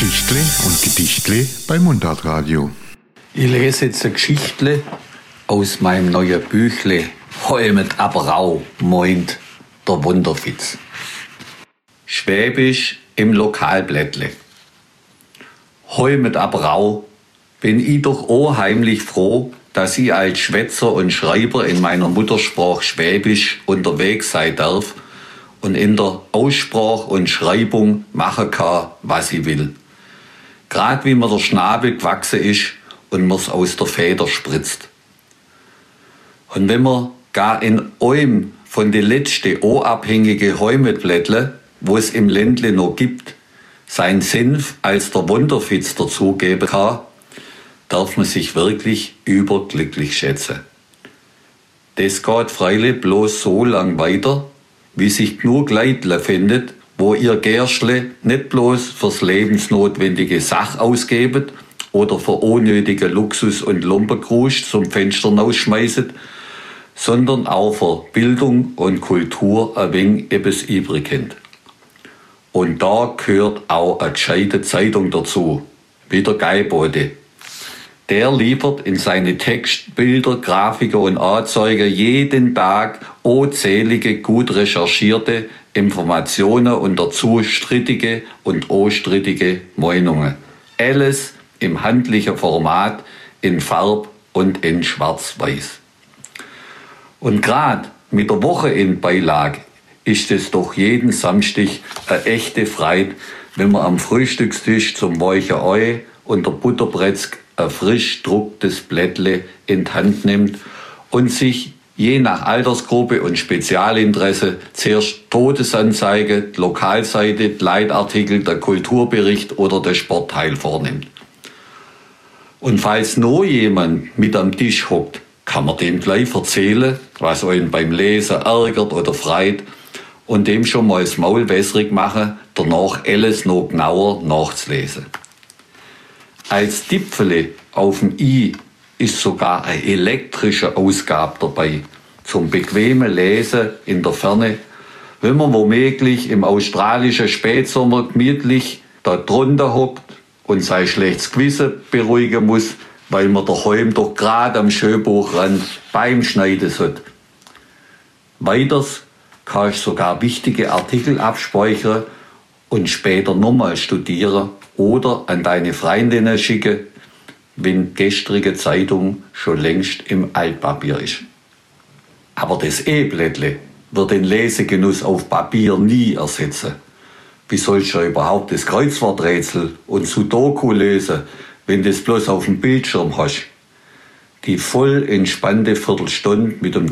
Geschichtle und Gedichtle bei Mundartradio. Ich lese jetzt eine Geschichtle aus meinem neuen Büchle «Heu mit Abrau» meint der Wunderfitz. Schwäbisch im Lokalblättle. Heu mit Abrau bin ich doch auch heimlich froh, dass ich als Schwätzer und Schreiber in meiner Muttersprache Schwäbisch unterwegs sein darf und in der Aussprache und Schreibung machen kann, was ich will. Gerade wie mir der Schnabel gewachsen ist und mir's aus der Feder spritzt. Und wenn man gar in einem von den letzten unabhängigen Heumetblättle, wo es im Ländle noch gibt, seinen Senf als der Wunderfitz dazugeben kann, darf man sich wirklich überglücklich schätzen. Das geht freilich bloß so lang weiter, wie sich genug Leute findet, wo ihr Gerschle nicht bloß fürs lebensnotwendige Sach ausgebt oder für unnötige Luxus und Lumpenkrusch zum Fenster rausschmeißet, sondern auch für Bildung und Kultur ein wenig etwas übrig hat. Und da gehört auch eine gescheite Zeitung dazu, wie der Geibote. Der liefert in seine Textbilder, Grafiken und Anzeigen jeden Tag unzählige gut recherchierte Informationen und dazu strittige und unstrittige Meinungen. Alles im handlichen Format, in Farb und in Schwarz-Weiß. Und gerade mit der Wochenendbeilage ist es doch jeden Samstag eine echte Freude, wenn man am Frühstückstisch zum weichen Ei und der Butterbretzk ein frisch drucktes Blättle in die Hand nimmt und sich je nach Altersgruppe und Spezialinteresse zuerst Todesanzeige, die Lokalseite, die Leitartikel, der Kulturbericht oder der Sportteil vornimmt. Und falls noch jemand mit am Tisch hockt, kann man dem gleich erzählen, was einen beim Lesen ärgert oder freut und dem schon mal das Maul wässrig machen, danach alles noch genauer nachzulesen. Als Tippfele auf dem I ist sogar eine elektrische Ausgabe dabei, zum bequemen Lesen in der Ferne, wenn man womöglich im australischen Spätsommer gemütlich da drunter hockt und sein schlechtes Gewissen beruhigen muss, weil man daheim doch gerade am Schönbuchrand beim Schneiden hat. Weiters kannst du sogar wichtige Artikel abspeichern und später nochmal studieren oder an deine Freundinnen schicken, wenn die gestrige Zeitung schon längst im Altpapier ist. Aber das E-Blättle wird den Lesegenuss auf Papier nie ersetzen. Wie sollst du überhaupt das Kreuzworträtsel und Sudoku lösen, wenn du das bloß auf dem Bildschirm hast? Die voll entspannte Viertelstunde mit dem